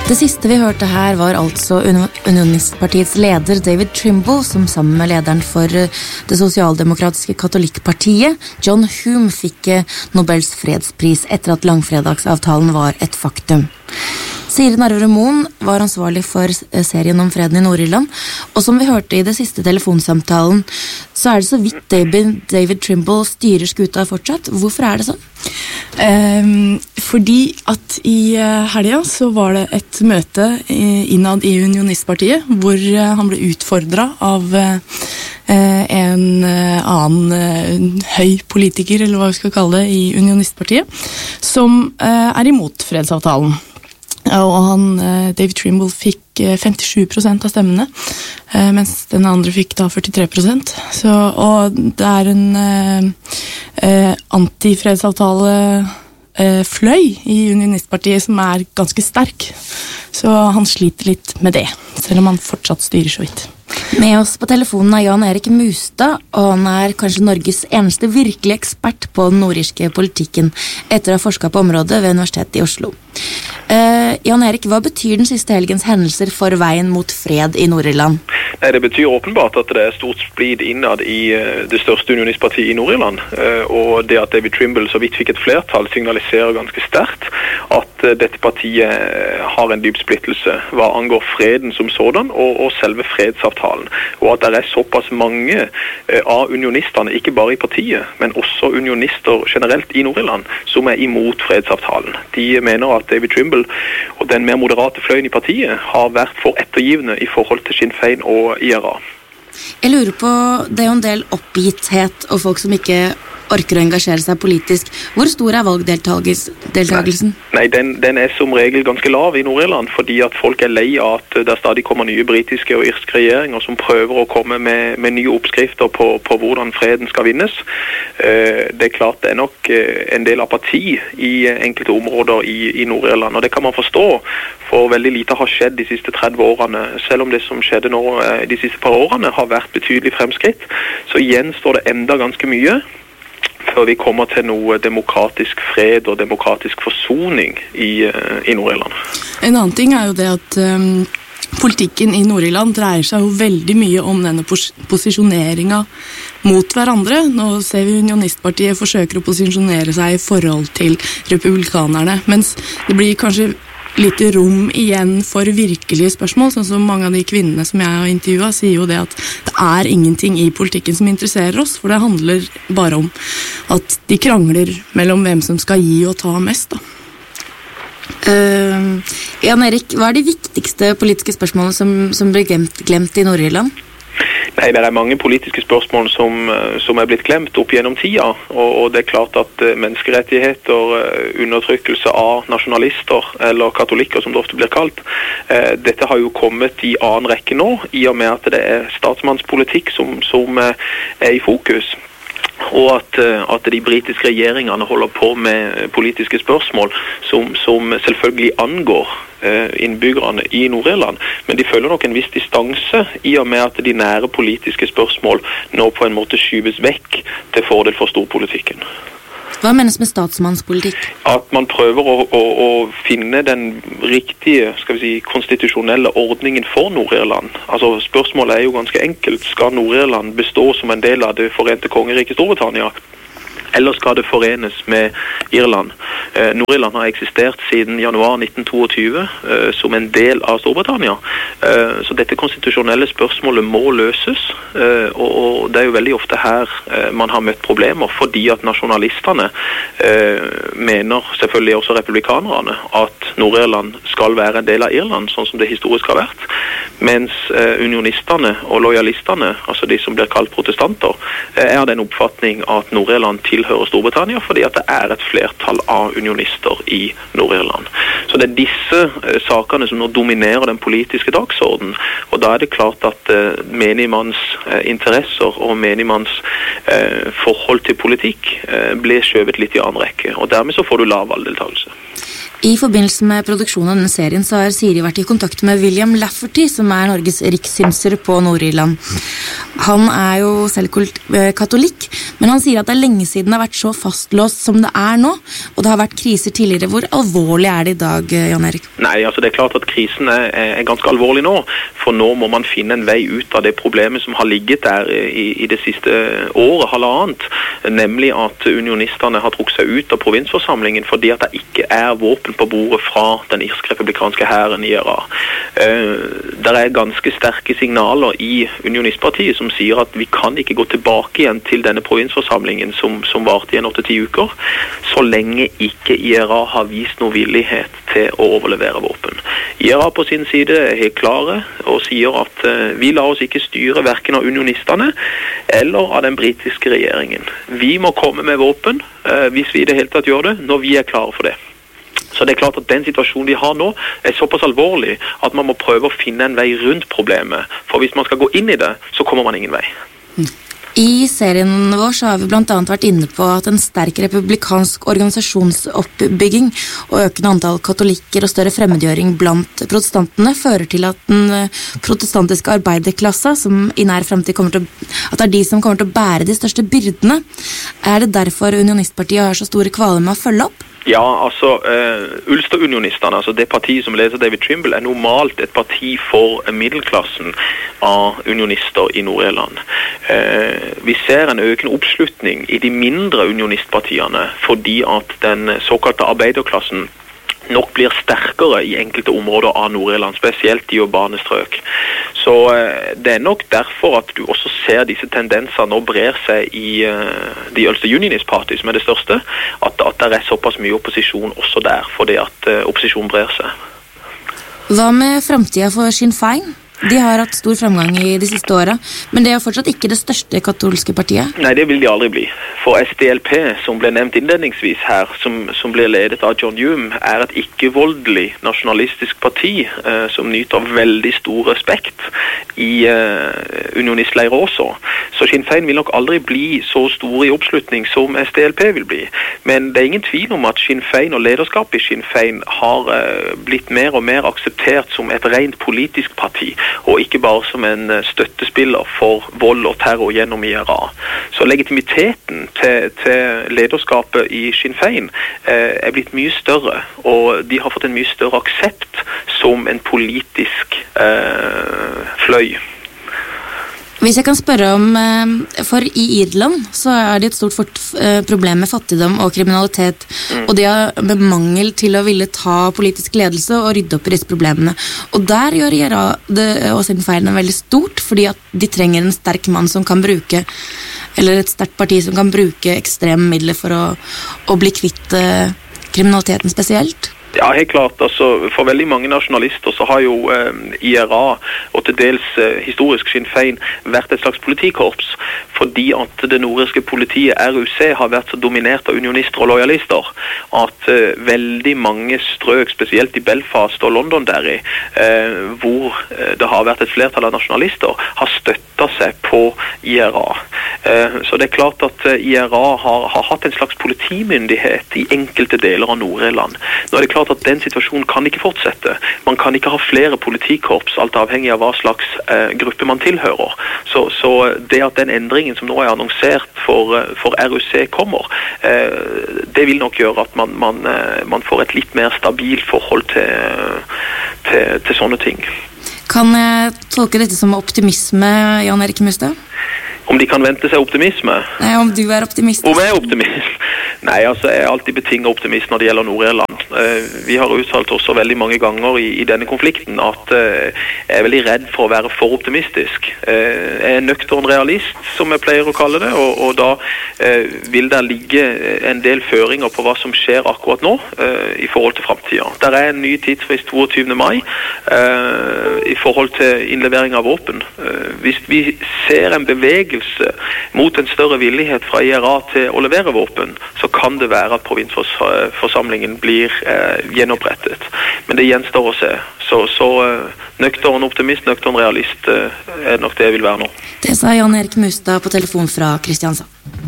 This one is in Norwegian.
Det siste vi hørte her var altså Unionistpartiets leder David Trimble, som sammen med lederen for det sosialdemokratiske katolikkpartiet, John Hume, fikk Nobels fredspris etter at langfredagsavtalen var et faktum. Siri Narve Moen var ansvarlig for serien om freden i Nord-Irland, og som vi hørte i det siste telefonsamtalen, så det så vidt David Trimble styrer skuta fortsatt. Hvorfor det sånn? Fordi at i helgen så var det et møte innad i Unionistpartiet, hvor han ble utfordret av en annen høy politiker, eller hva vi skal kalle det, i Unionistpartiet, som imot fredsavtalen. Og David Trimble fikk 57% av stemmene, mens den andre fikk da 43%. Og det en antifredsavtale fløy i Unionistpartiet som ganske sterk. Så han sliter litt med det, selv om han fortsatt styrer så vidt. Med oss på telefonen Jan Erik Mustad, og han kanskje Norges eneste virkelig ekspert på den nordirske politikken, etter å ha forsket på området ved Universitetet i Oslo. Jan Erik, hva betyr den siste helgens hendelser for veien mot fred i Nord-Irland? Nei, det betyr åpenbart at det stort splid innad i det største unionistpartiet i Nord-Irland, og det at David Trimble så vidt fikk et flertall signaliserer ganske sterkt at dette partiet har en dyp splittelse hva angår freden som sådan og selve fredsavtalen, og at det såpass mange av unionistene, ikke bare i partiet, men også unionister generelt i Nord-Irland, som imot fredsavtalen. De mener at David Trimble og den mer moderate fløyen i partiet har vært for ettergivende i forhold til Sinn Féin og IRA. Jeg lurer på, det jo en del oppgitthet og folk som ikke orker å engasjere seg politisk. Hvor stor valgdeltagelsen? Nei, den som regel ganske lav i Nord-Irland, fordi at folk lei av at det stadig kommer nye britiske og irske regjeringer som prøver å komme med nye oppskrifter på hvordan freden skal vinnes. Det klart det nok en del apati i enkelte områder i Nord-Irland, og det kan man forstå, for veldig lite har skjedd de siste 30 årene. Selv om det som skjedde nå de siste par årene har vært betydelig fremskritt, så gjenstår det enda ganske mye før vi kommer til noe demokratisk fred og demokratisk forsoning i Nord-Irland. En annen ting jo det at politikken i Nord-Irland dreier seg jo veldig mye om denne posisjoneringen mot hverandre. Nå ser vi Unionistpartiet forsøker å posisjonere seg i forhold til republikanerne, mens det blir kanskje lite rom igjen for virkelige spørsmål, sånn som mange av de kvinnene som jeg har intervjuet sier jo det at det ingenting i politikken som interesserer oss, for det handler bare om at de krangler mellom hvem som skal gi og ta mest da. Jan Erik, hva de viktigste politiske spørsmålene som blir glemt i Nord-Irland? Nei, det mange politiske spørsmål som blitt glemt opp gjennom tida, og det klart at menneskerettigheter, undertrykkelse av nasjonalister, eller katolikker som det ofte blir kalt, dette har jo kommet i annen rekke nå, i og med at det statsmannspolitikk som i fokus. Og at de britiske regjeringene holder på med politiske spørsmål som selvfølgelig angår innbyggerne i Nord-Irland, men de føler nok en viss distanse i og med at de nære politiske spørsmål nå på en måte skyves vekk til fordel for storpolitikken. Hva menes med statsmannspolitikk? At man prøver å finne den riktige, skal vi si, konstitusjonelle ordningen for Nord-Irland. Altså spørsmålet jo ganske enkelt. Skal Nord-Irland bestå som en del av det forente kongeriket Storbritannia? Eller skal det forenes med Irland? Nord-Irland har eksistert siden januar 1922 som en del av Storbritannia. Så dette konstitusjonelle spørsmålet må løses, og det jo veldig ofte her man har møtt problemer, fordi at nasjonalistene mener, selvfølgelig også republikanerne, at Nord-Irland skal være en del av Irland, sånn som det historisk har vært, mens unionistene og lojalistene, altså de som blir kalt protestanter, av den oppfatning at Nord-Irland tilhører Storbritannia, fordi at det et flertall av unionister i Nord-Irland. Så det disse sakene som nå dominerer den politiske dagsorden, og da det klart at menigmanns interesser og menigmanns forhold til politikk blir skjøvet litt i annen rekke, og dermed så får du lav valgdeltagelse. I forbindelse med produksjonen av denne serien så har Siri vært i kontakt med William Lafferty, som Norges rikssynser på Nord-Irland. Han jo selv katolikk, men han sier at det lenge siden det har vært så fastlåst som det nå, og det har vært kriser tidligere. Hvor alvorlig det i dag, Jan Erik? Nei, altså det klart at krisen ganske alvorlig nå, for nå må man finne en vei ut av det problemet som har ligget der i det siste året, halvannet, nemlig at unionistene har trukket seg ut av provinsforsamlingen fordi at det ikke våpen på bordet fra den irsk-republikanske hæren i IRA. Det ganske sterke signaler i unionistpartiet som sier at vi kan ikke gå tilbake igjen til denne provinsforsamlingen som varte i 8-10 uker, så lenge ikke IRA har vist noe villighet til å overlevere våpen. IRA på sin side helt klare og sier at vi lar oss ikke styre hverken av unionistene eller av den britiske regjeringen. Vi må komme med våpen hvis vi i det hele tatt gjør det, når vi klare for det. Så det klart at den situasjonen vi har nå såpass alvorlig at man må prøve å finne en vei rundt problemet. For hvis man skal gå inn i det, så kommer man ingen vei. I serien vår så har vi blant annet vært inne på at en sterk republikansk organisasjonsoppbygging og økende antall katolikker og større fremmedgjøring blant protestantene fører til at den protestantiske arbeiderklasse, som i nær fremtid at det de som kommer til å bære de største byrdene. Det derfor Unionistpartiet har så store kvaler med å følge opp? Ja, altså Ulster-unionistene, altså det partiet som leder David Trimble, normalt et parti for middelklassen av unionister i Nord-Irland. Vi ser en økende oppslutning i de mindre unionistpartiene fordi at den såkalte arbeiderklassen nok blir sterkere i enkelte områder av Nord-Irland, spesielt i urbane strøk. Så det nok derfor at du også ser disse tendensene nå brer seg i The Ulster Unionist Party, som det største, at det såpass mye opposisjon også der, fordi at opposisjon brer seg. Hva med fremtiden for Sinn Féin? De har hatt stor framgang i de siste årene, men det fortsatt ikke det største katolske partiet. Nei, det vil de aldri bli. For SDLP, som ble nevnt innledningsvis her, som blir ledet av John Hume, et ikke-voldelig nasjonalistisk parti som nyter veldig stor respekt i unionistleirer også. Så Sinn Féin vil nok aldri bli så stor i oppslutning som SDLP vil bli. Men det ingen tvil om at Sinn Féin og lederskapet i Sinn Féin har blitt mer og mer akseptert som et rent politisk parti, og ikke bare som en støttespiller for vold og terror gjennom IRA. Så legitimiteten til lederskapet i Sinn Féin blitt mye større, og de har fått en mye større aksept som en politisk fløy. Hvis jeg kan spørre om, for i Irland så det et stort problem med fattigdom og kriminalitet, og det med mangel til å ville ta politisk ledelse og rydde opp i disse problemene. Og der gjør IRA det og Sinn Féin veldig stort, fordi at de trenger en sterk mann som kan bruke, eller et sterkt parti som kan bruke ekstreme midler for å bli kvitt kriminaliteten spesielt. Ja, helt klart. Altså, for veldig mange nasjonalister så har jo IRA og til dels historisk Sinn Féin vært et slags politikorps, fordi at det nordirske politiet, RUC, har vært så dominert av unionister og lojalister, at veldig mange strøk, spesielt i Belfast og Londonderry, hvor det har vært et flertall av nasjonalister, har støttet seg på IRA. Så det klart at IRA har hatt en slags politimyndighet i enkelte deler av Nord-Irland. Nå det klart at den situasjonen kan ikke fortsette. Man kan ikke ha flere politikorps, alt avhengig av hva slags gruppe man tilhører. Så det at den endringen som nå annonsert for RUC kommer, det vil nok gjøre at man får et litt mer stabilt forhold til sånne ting. Kan jeg tolke dette som optimisme, Jan Erik Mustad? Om de kan vente seg optimisme? Nei, om du optimist. Om jeg optimist? Nei, altså jeg alltid betinget optimist når det gjelder Nord-Irland. Vi har uttalt også veldig mange ganger i denne konflikten at jeg veldig redd for å være for optimistisk. Jeg nøktern realist, som jeg pleier å kalle det, og da vil det ligge en del føringer på hva som skjer akkurat nå i forhold til fremtiden. Der en ny tidsfrist 22. mai i forhold til innlevering av våpen. Hvis vi ser en bevegelse mot en større villighet fra IRA til å levere våpen, så kan det være at provinsforsamlingen blir gjenopprettet. Men det gjenstår å se. Så nøktern optimist, nøktern realist nok det jeg vil være nå. Det sa Jan Erik Mustad på telefon fra Kristiansand.